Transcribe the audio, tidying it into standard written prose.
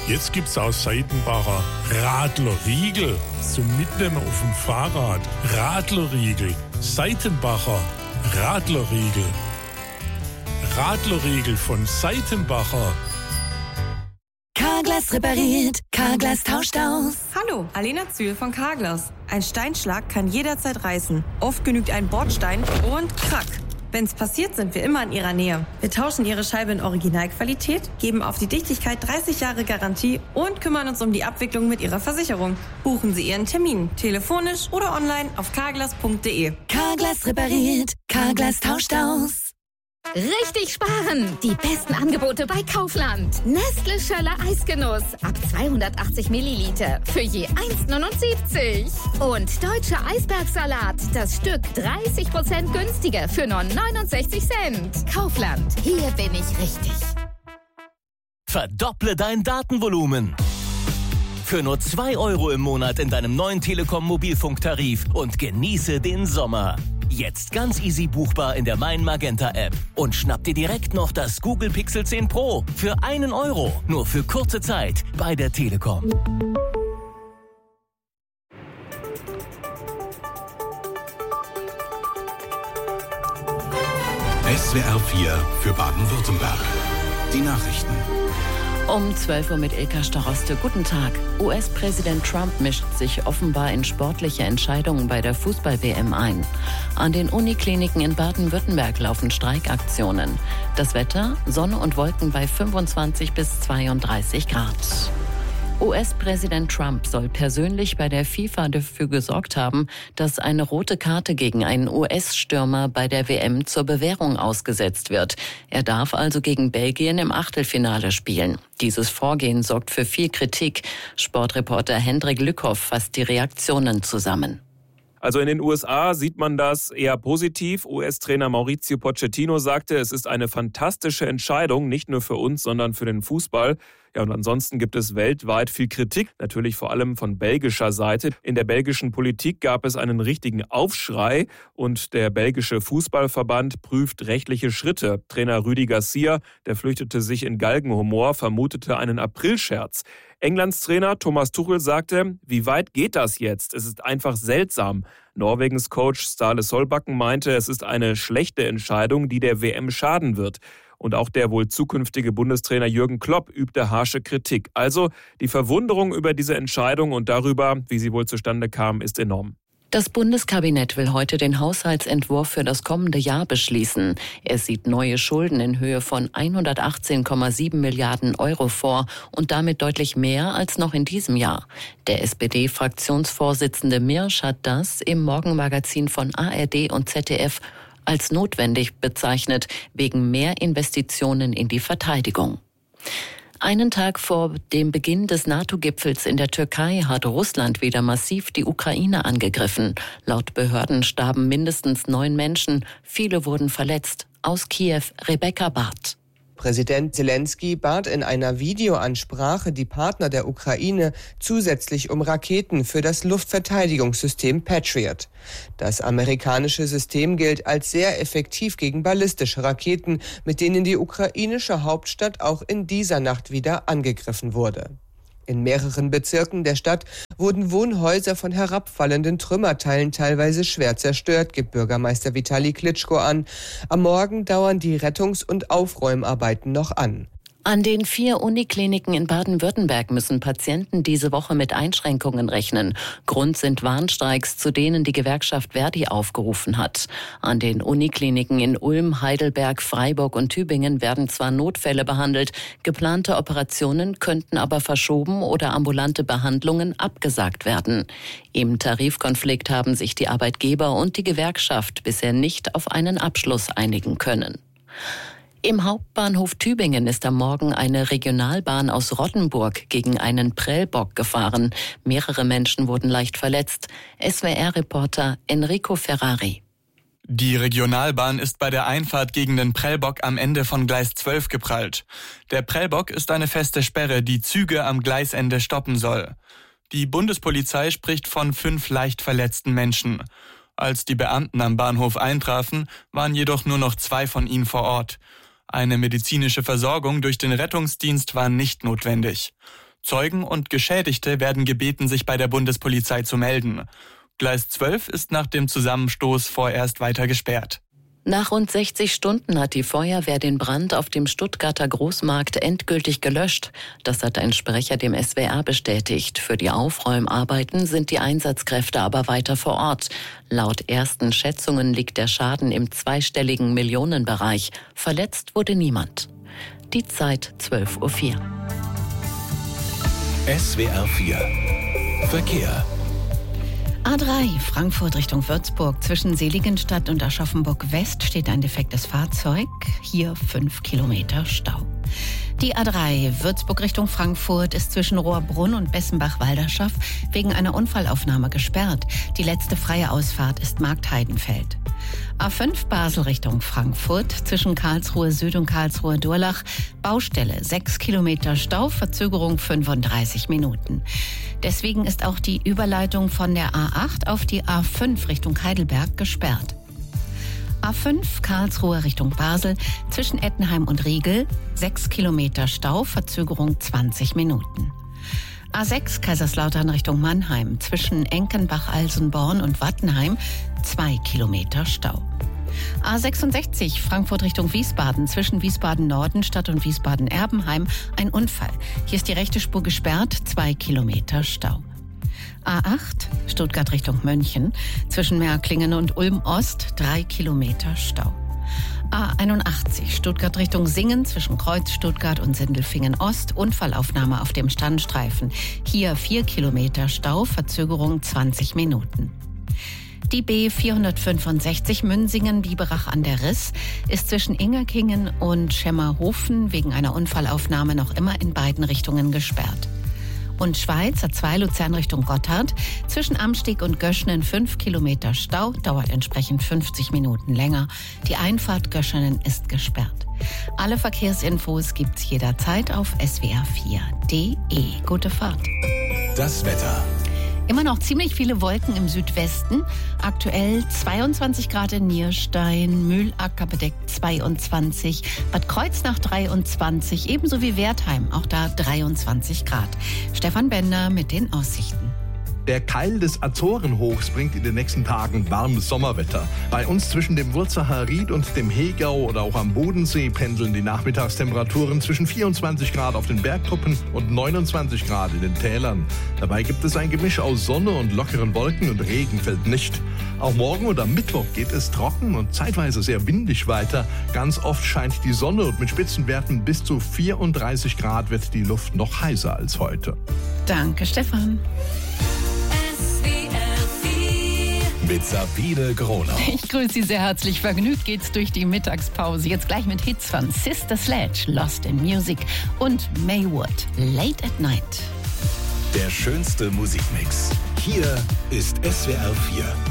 Jetzt gibt's aus Seitenbacher Radlerriegel zum Mitnehmen auf dem Fahrrad. Radlerriegel, Seitenbacher Radlerriegel. Radlerriegel von Seitenbacher. Carglass repariert, Carglass tauscht aus. Hallo, Alena Zühl von Carglass. Ein Steinschlag kann jederzeit reißen. Oft genügt ein Bordstein und krack. Wenn's passiert, sind wir immer in Ihrer Nähe. Wir tauschen Ihre Scheibe in Originalqualität, geben auf die Dichtigkeit 30 Jahre Garantie und kümmern uns um die Abwicklung mit Ihrer Versicherung. Buchen Sie Ihren Termin, telefonisch oder online auf carglass.de. Carglass repariert, Carglass tauscht aus. Richtig sparen! Die besten Angebote bei Kaufland. Nestle Schöller Eisgenuss ab 280 Milliliter für je 1,79. Und Deutscher Eisbergsalat, das Stück 30% günstiger für nur 69 Cent. Kaufland, hier bin ich richtig. Verdopple dein Datenvolumen. Für nur 2 € im Monat in deinem neuen Telekom-Mobilfunktarif und genieße den Sommer. Jetzt ganz easy buchbar in der Mein Magenta App. Und schnapp dir direkt noch das Google Pixel 10 Pro für 1 €. Nur für kurze Zeit bei der Telekom. SWR 4 für Baden-Württemberg. Die Nachrichten. Um 12 Uhr mit Ilka Staroste. Guten Tag. US-Präsident Trump mischt sich offenbar in sportliche Entscheidungen bei der Fußball-WM ein. An den Unikliniken in Baden-Württemberg laufen Streikaktionen. Das Wetter: Sonne und Wolken bei 25 bis 32 Grad. US-Präsident Trump soll persönlich bei der FIFA dafür gesorgt haben, dass eine rote Karte gegen einen US-Stürmer bei der WM zur Bewährung ausgesetzt wird. Er darf also gegen Belgien im Achtelfinale spielen. Dieses Vorgehen sorgt für viel Kritik. Sportreporter Hendrik Lückhoff fasst die Reaktionen zusammen. Also in den USA sieht man das eher positiv. US-Trainer Mauricio Pochettino sagte, es ist eine fantastische Entscheidung, nicht nur für uns, sondern für den Fußball. Ja, und ansonsten gibt es weltweit viel Kritik, natürlich vor allem von belgischer Seite. In der belgischen Politik gab es einen richtigen Aufschrei und der belgische Fußballverband prüft rechtliche Schritte. Trainer Rudi Garcia, der flüchtete sich in Galgenhumor, vermutete einen Aprilscherz. Englands Trainer Thomas Tuchel sagte, wie weit geht das jetzt? Es ist einfach seltsam. Norwegens Coach Ståle Solbakken meinte, es ist eine schlechte Entscheidung, die der WM schaden wird. Und auch der wohl zukünftige Bundestrainer Jürgen Klopp übte harsche Kritik. Also die Verwunderung über diese Entscheidung und darüber, wie sie wohl zustande kam, ist enorm. Das Bundeskabinett will heute den Haushaltsentwurf für das kommende Jahr beschließen. Es sieht neue Schulden in Höhe von 118,7 Milliarden € vor und damit deutlich mehr als noch in diesem Jahr. Der SPD-Fraktionsvorsitzende Mirsch hat das im Morgenmagazin von ARD und ZDF als notwendig bezeichnet, wegen mehr Investitionen in die Verteidigung. Einen Tag vor dem Beginn des NATO-Gipfels in der Türkei hat Russland wieder massiv die Ukraine angegriffen. Laut Behörden starben mindestens 9 Menschen, viele wurden verletzt. Aus Kiew, Rebecca Barth. Präsident Zelensky bat in einer Videoansprache die Partner der Ukraine zusätzlich um Raketen für das Luftverteidigungssystem Patriot. Das amerikanische System gilt als sehr effektiv gegen ballistische Raketen, mit denen die ukrainische Hauptstadt auch in dieser Nacht wieder angegriffen wurde. In mehreren Bezirken der Stadt wurden Wohnhäuser von herabfallenden Trümmerteilen teilweise schwer zerstört, gibt Bürgermeister Vitali Klitschko an. Am Morgen dauern die Rettungs- und Aufräumarbeiten noch an. An den 4 Unikliniken in Baden-Württemberg müssen Patienten diese Woche mit Einschränkungen rechnen. Grund sind Warnstreiks, zu denen die Gewerkschaft Verdi aufgerufen hat. An den Unikliniken in Ulm, Heidelberg, Freiburg und Tübingen werden zwar Notfälle behandelt, geplante Operationen könnten aber verschoben oder ambulante Behandlungen abgesagt werden. Im Tarifkonflikt haben sich die Arbeitgeber und die Gewerkschaft bisher nicht auf einen Abschluss einigen können. Im Hauptbahnhof Tübingen ist am Morgen eine Regionalbahn aus Rottenburg gegen einen Prellbock gefahren. Mehrere Menschen wurden leicht verletzt. SWR-Reporter Enrico Ferrari. Die Regionalbahn ist bei der Einfahrt gegen den Prellbock am Ende von Gleis 12 geprallt. Der Prellbock ist eine feste Sperre, die Züge am Gleisende stoppen soll. Die Bundespolizei spricht von 5 leicht verletzten Menschen. Als die Beamten am Bahnhof eintrafen, waren jedoch nur noch 2 von ihnen vor Ort. Eine medizinische Versorgung durch den Rettungsdienst war nicht notwendig. Zeugen und Geschädigte werden gebeten, sich bei der Bundespolizei zu melden. Gleis 12 ist nach dem Zusammenstoß vorerst weiter gesperrt. Nach rund 60 Stunden hat die Feuerwehr den Brand auf dem Stuttgarter Großmarkt endgültig gelöscht. Das hat ein Sprecher dem SWR bestätigt. Für die Aufräumarbeiten sind die Einsatzkräfte aber weiter vor Ort. Laut ersten Schätzungen liegt der Schaden im zweistelligen Millionenbereich. Verletzt wurde niemand. Die Zeit 12:04 Uhr. SWR 4 Verkehr. A3 Frankfurt Richtung Würzburg. Zwischen Seligenstadt und Aschaffenburg West steht ein defektes Fahrzeug. Hier 5 Kilometer Stau. Die A3 Würzburg Richtung Frankfurt ist zwischen Rohrbrunn und Bessenbach-Walderschaff wegen einer Unfallaufnahme gesperrt. Die letzte freie Ausfahrt ist Marktheidenfeld. A5 Basel Richtung Frankfurt, zwischen Karlsruhe Süd und Karlsruhe Durlach, Baustelle, 6 Kilometer Stau, Verzögerung 35 Minuten. Deswegen ist auch die Überleitung von der A8 auf die A5 Richtung Heidelberg gesperrt. A5 Karlsruhe Richtung Basel, zwischen Ettenheim und Riegel, 6 Kilometer Stau, Verzögerung 20 Minuten. A6 Kaiserslautern Richtung Mannheim, zwischen Enkenbach-Alsenborn und Wattenheim, 2 Kilometer Stau. A66 Frankfurt Richtung Wiesbaden, zwischen Wiesbaden-Nordenstadt und Wiesbaden-Erbenheim, ein Unfall. Hier ist die rechte Spur gesperrt, 2 Kilometer Stau. A8 Stuttgart Richtung München, zwischen Märklingen und Ulm-Ost, 3 Kilometer Stau. A81 Stuttgart Richtung Singen, zwischen Kreuz Stuttgart und Sindelfingen-Ost, Unfallaufnahme auf dem Standstreifen. Hier 4 Kilometer Stau, Verzögerung 20 Minuten. Die B465 Münsingen-Biberach an der Riss ist zwischen Ingerkingen und Schemmerhofen wegen einer Unfallaufnahme noch immer in beiden Richtungen gesperrt. Und Schweiz A2 Luzern Richtung Gotthard, zwischen Amsteg und Göschenen 5 Kilometer Stau, dauert entsprechend 50 Minuten länger. Die Einfahrt Göschenen ist gesperrt. Alle Verkehrsinfos gibt's jederzeit auf swr4.de. Gute Fahrt. Das Wetter. Immer noch ziemlich viele Wolken im Südwesten. Aktuell 22 Grad in Nierstein, Mühlacker bedeckt 22, Bad Kreuznach 23, ebenso wie Wertheim, auch da 23 Grad. Stefan Bender mit den Aussichten. Der Keil des Azorenhochs bringt in den nächsten Tagen warmes Sommerwetter. Bei uns zwischen dem Wurzacher Ried und dem Hegau oder auch am Bodensee pendeln die Nachmittagstemperaturen zwischen 24 Grad auf den Bergkuppen und 29 Grad in den Tälern. Dabei gibt es ein Gemisch aus Sonne und lockeren Wolken und Regen fällt nicht. Auch morgen oder Mittwoch geht es trocken und zeitweise sehr windig weiter. Ganz oft scheint die Sonne und mit Spitzenwerten bis zu 34 Grad wird die Luft noch heißer als heute. Danke, Stefan. Mit Sabine Gronau. Ich grüße Sie sehr herzlich. Vergnügt geht's durch die Mittagspause. Jetzt gleich mit Hits von Sister Sledge, Lost in Music und Maywood, Late at Night. Der schönste Musikmix. Hier ist SWR 4.